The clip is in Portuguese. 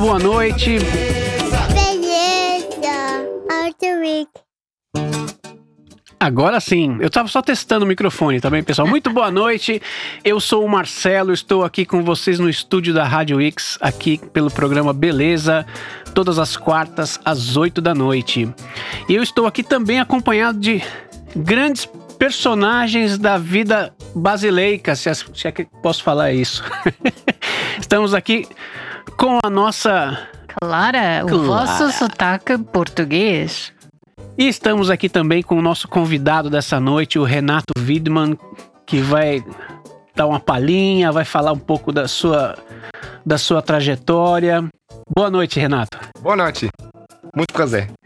boa noite. Beleza, Arthur Rick. Agora sim, eu estava só testando o microfone, tá bem, pessoal? Muito boa noite, eu sou o Marcelo, estou aqui com vocês no estúdio da Rádio X, aqui pelo programa Beleza, todas as quartas às 8 da noite. E eu estou aqui também acompanhado de grandes personagens da vida basileica, se é que posso falar isso. Estamos aqui com a nossa... Clara, o vosso sotaque português. E estamos aqui também com o nosso convidado dessa noite, o Renato Widmann, que vai dar uma palhinha, vai falar um pouco da sua trajetória. Boa noite, Renato. Boa noite. Muito prazer.